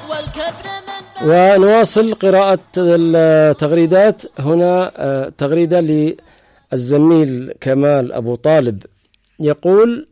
ونواصل قراءة التغريدات. هنا تغريدة للزميل كمال أبو طالب يقول: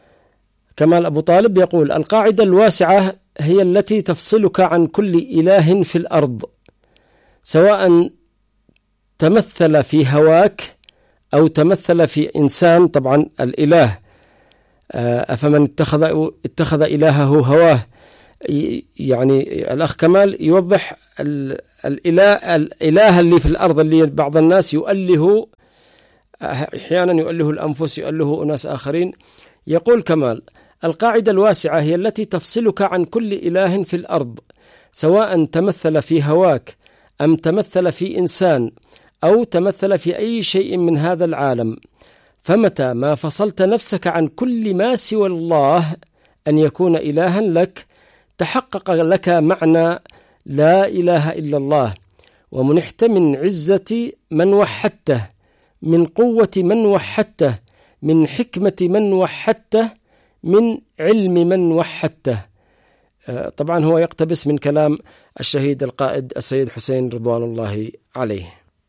القاعدة الواسعة هي التي تفصلك عن كل إله في الأرض، سواء تمثل في هواك أو تمثل في إنسان. طبعا الإله، أفمن اتخذ إلهه هواه. يعني الأخ كمال يوضح الإله اللي في الأرض، اللي بعض الناس يؤله، أحيانا يؤله الأنفس، يؤله أناس آخرين. يقول كمال: القاعدة الواسعة هي التي تفصلك عن كل إله في الأرض، سواء تمثل في هواك أم تمثل في إنسان أو تمثل في أي شيء من هذا العالم. فمتى ما فصلت نفسك عن كل ما سوى الله أن يكون إلها لك، تحقق لك معنى لا إله إلا الله، ومنحت من عزة من وحدته، من قوة من وحدته، من حكمة من وحدته، من علم من وحدته. طبعا هو يقتبس من كلام الشهيد القائد السيد حسين رضوان الله عليه.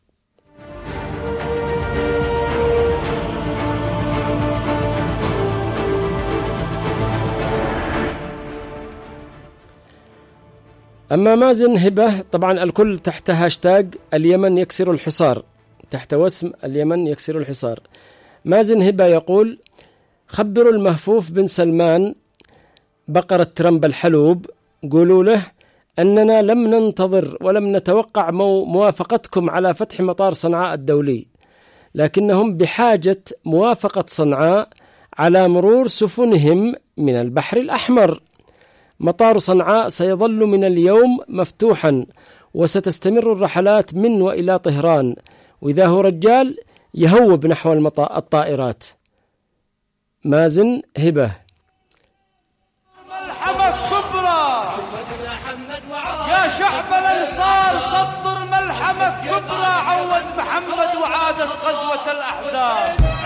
أما مازن هبة، طبعا الكل تحت هاشتاج اليمن يكسر الحصار، تحت وسم اليمن يكسر الحصار. مازن هبة يقول: خبروا المهفوف بن سلمان بقرة ترمب الحلوب، قولوا له أننا لم ننتظر ولم نتوقع موافقتكم على فتح مطار صنعاء الدولي، لكنهم بحاجة موافقة صنعاء على مرور سفنهم من البحر الأحمر. مطار صنعاء سيظل من اليوم مفتوحا، وستستمر الرحلات من وإلى طهران، وإذا هو رجال يهوب نحو الطائرات. مازن هبة. ملحمة كبرى يا شعب الأنصار، صدر ملحمة كبرى، عود محمد وعادت غزوة الأحزاب.